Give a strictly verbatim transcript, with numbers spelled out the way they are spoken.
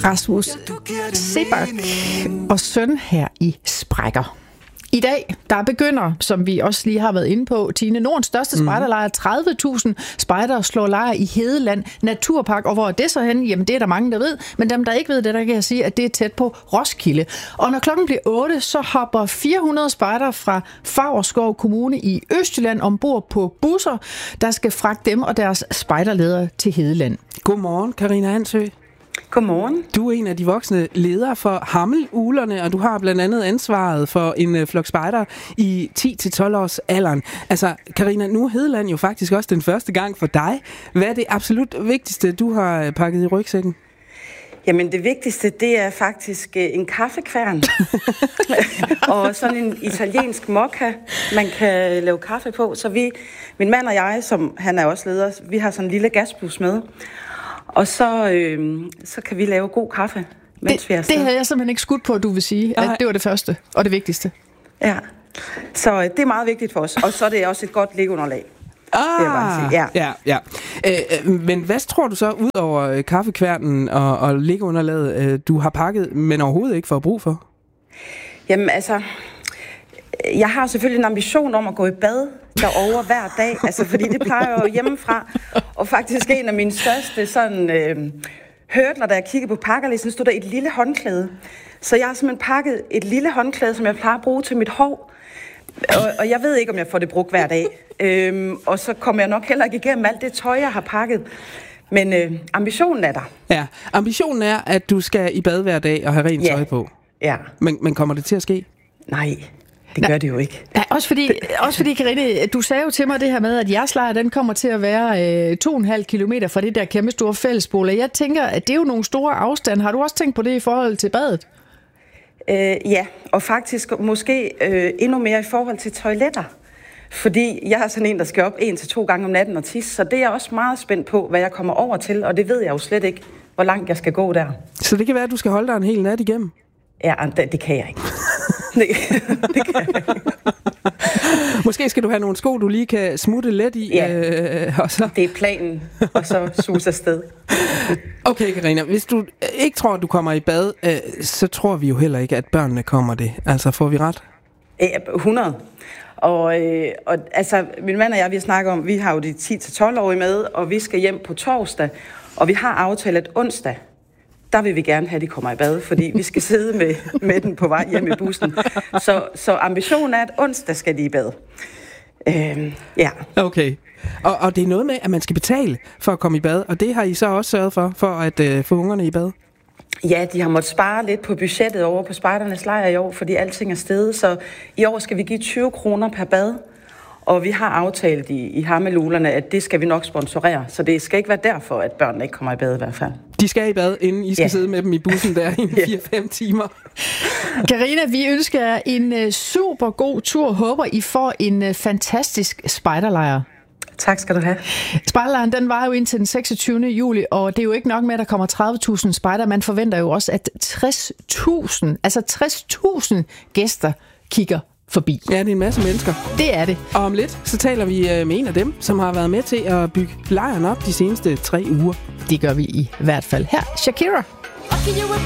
Rasmus Seebach og søn her i Sprækker. I dag, der begynder, som vi også lige har været inde på, Tine, Nordens største spejderlejr. tredive tusind spejdere slår lejr i Hedeland Naturpark. Og hvor er det så henne? Jamen, det er der mange, der ved. Men dem, der ikke ved det, der kan jeg sige, at det er tæt på Roskilde. Og når klokken bliver otte, så hopper fire hundrede spejdere fra Favrskov Kommune i Østjylland ombord på busser, der skal fragte dem og deres spejderledere til Hedeland. Godmorgen, Karina Hansø. Godmorgen. Du er en af de voksne ledere for Hammel-Uglerne, og du har blandt andet ansvaret for en flok spejder i ti til tolv års alderen. Altså, Karina, nu er Hedeland jo faktisk også den første gang for dig. Hvad er det absolut vigtigste, du har pakket i rygsækken? Jamen, det vigtigste, det er faktisk en kaffekværn. Og sådan en italiensk mokka, man kan lave kaffe på. Så vi, min mand og jeg, som han er også leder, vi har sådan en lille gasbus med. Og så, øh, så kan vi lave god kaffe, mens det, vi er afsted. Det havde jeg simpelthen ikke skudt på, at du vil sige, at det var det første og det vigtigste. Ja, så øh, det er meget vigtigt for os. Og så er det også et godt liggeunderlag. Ah, ja. ja, ja. Øh, men hvad tror du så, ud over kaffekværnen og, og liggeunderlaget, øh, du har pakket, men overhovedet ikke får brug for? Jamen altså, jeg har selvfølgelig en ambition om at gå i bad derovre hver dag, altså fordi det plejer jeg jo hjemmefra. Og faktisk en af mine største sådan øh, hurdler, da jeg kiggede på pakkerlisten, stod der et lille håndklæde. Så jeg har simpelthen pakket et lille håndklæde, som jeg plejer at bruge til mit hår. Og, og jeg ved ikke, om jeg får det brugt hver dag. Øhm, og så kommer jeg nok heller ikke igennem alt det tøj, jeg har pakket. Men øh, ambitionen er der. Ja, ambitionen er, at du skal i bad hver dag og have rent ja. tøj på. Ja. Men, men kommer det til at ske? Nej. Det gør det jo ikke. Ja, også fordi, også fordi Karine, du sagde jo til mig det her med, at jeres lejr, den kommer til at være øh, to og en halv kilometer fra det der kæmpe store fællesbål. Jeg tænker, at det er jo nogle store afstande. Har du også tænkt på det i forhold til badet? Øh, ja, og faktisk måske øh, endnu mere i forhold til toiletter. Fordi jeg er sådan en, der skal op en til to gange om natten og tisse, så det er jeg også meget spændt på, hvad jeg kommer over til, og det ved jeg jo slet ikke, hvor langt jeg skal gå der. Så det kan være, at du skal holde dig en hel nat igennem? Ja, det, det kan jeg ikke. det, det kan jeg ikke. Måske skal du have nogle sko, du lige kan smutte let i. Ja, øh, og så. Det er planen, og så sus afsted. Okay, Karina, hvis du ikke tror, at du kommer i bad, øh, så tror vi jo heller ikke, at børnene kommer det. Altså, får vi ret? Ja, hundrede. Og, øh, og altså, min mand og jeg, vi snakker om, vi har jo de ti til tolv-årige med, og vi skal hjem på torsdag, og vi har aftalt, at onsdag, der vil vi gerne have, at de kommer i bad, fordi vi skal sidde med, med den på vej hjem i bussen. Så, så ambitionen er, at onsdag skal de i bad. Øhm, ja. Okay. Og, og det er noget med, at man skal betale for at komme i bad, og det har I så også sørget for, for at øh, få ungerne i bad? Ja, de har måttet spare lidt på budgettet over på spejdernes lejr i år, fordi alting er steget. Så i år skal vi give tyve kroner per bad. Og vi har aftalt i, i Hammel-Uglerne, at det skal vi nok sponsorere. Så det skal ikke være derfor, at børnene ikke kommer i bad i hvert fald. De skal i bad, inden I skal ja. sidde med dem i bussen der i ja. fire fem timer. Karina, vi ønsker jer en super god tur. Håber, I får en fantastisk spejderlejr. Tak skal du have. Spejderlejren, den var jo indtil den seksogtyvende juli, og det er jo ikke nok med, at der kommer tredive tusind spejder. Man forventer jo også, at tres tusind, altså tres tusind gæster kigger forbi. Ja, det er en masse mennesker. Det er det. Og om lidt, så taler vi med en af dem, som har været med til at bygge lejren op de seneste tre uger. Det gør vi i hvert fald her. Shakira. Okay,